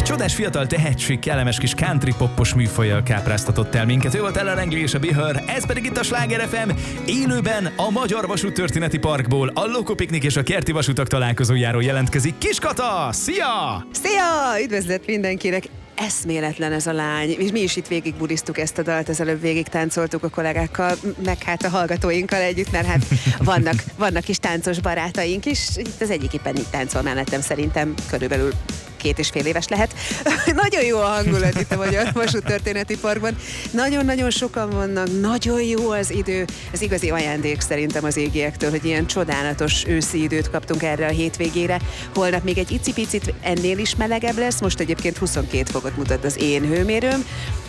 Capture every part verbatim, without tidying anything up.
Csodás fiatal tehetség, kellemes kis country poppos műfajjal kápráztatott el minket. Ő volt Ellen Langley és a Be Her, ez pedig itt a Sláger ef em, élőben a Magyar Vasúttörténeti Parkból, a Lokopiknik és a Kerti Vasutak találkozójáról jelentkezik Kis Kata! Szia! Szia! Üdvözlet mindenkinek! Eszméletlen ez a lány. És mi is itt végig bulisztuk ezt a dalt, az előbb végig táncoltuk a kollégákkal, meg hát a hallgatóinkkal együtt, mert hát vannak, vannak kis táncos barátaink is. Itt az egyik éppen itt táncol mellettem, szerintem körülbelül két és fél éves lehet. Nagyon jó a hangulat itt a Magyar Vasúttörténeti Parkban. Nagyon-nagyon sokan vannak, nagyon jó az idő. Ez igazi ajándék szerintem az égiektől, hogy ilyen csodálatos őszi időt kaptunk erre a hétvégére. Holnap még egy icipicit ennél is melegebb lesz, most egyébként huszonkét fokot mutat az én hőmérőm.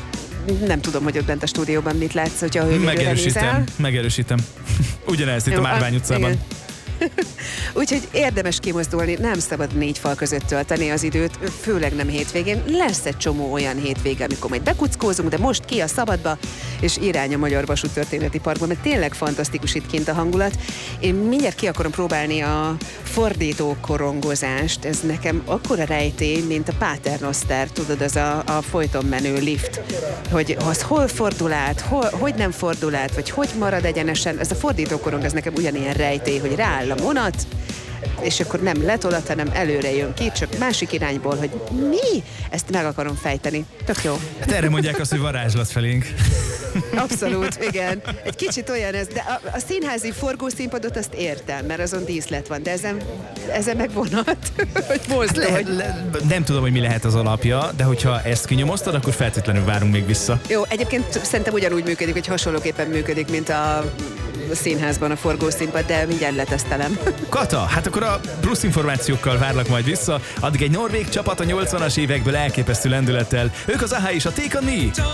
Nem tudom, hogy ott bent a stúdióban mit látsz, hogyha a hőmérőre nézel. Megerősítem, megerősítem. Ugyanezt itt a Márvány utcában. Igen. Úgyhogy érdemes kimozdulni, nem szabad négy fal között tölteni az időt, főleg nem hétvégén. Lesz egy csomó olyan hétvége, amikor majd bekuckózunk, de most ki a szabadba, és irány a Magyar Vasúttörténeti Parkban, mert tényleg fantasztikus itt kint a hangulat. Én mindjárt ki akarom próbálni a fordító korongozást, ez nekem akkora rejtély, mint a Paternoster, tudod, az a, a folyton menő lift, hogy az hol fordul át, hol, hogy nem fordul át, vagy hogy marad egyenesen, ez a fordító korong, ez nekem ugyanilyen rejtély, hogy rááll a vonat, és akkor nem letolat, hanem előre jön ki, csak másik irányból, hogy mi? Ezt meg akarom fejteni. Tök jó. Hát erre mondják azt, hogy varázslat felénk. Abszolút, igen. Egy kicsit olyan ez, de a, a színházi forgószínpadot azt értem, mert azon díszlet van, de ezen, ezen meg vonat, hogy mozdul. Lehet, hogy... le, nem tudom, hogy mi lehet az alapja, de hogyha ezt kinyomoztad, akkor feltétlenül várunk még vissza. Jó, egyébként szerintem ugyanúgy működik, hogy hasonlóképpen működik, mint a a színházban a forgószínpad, de mindjárt letesztelem. Kata, hát akkor a plusz információkkal várlak majd vissza. Addig egy norvég csapat a nyolcvanas évekből elképesztő lendülettel. Ők az Aha és a Take On Me.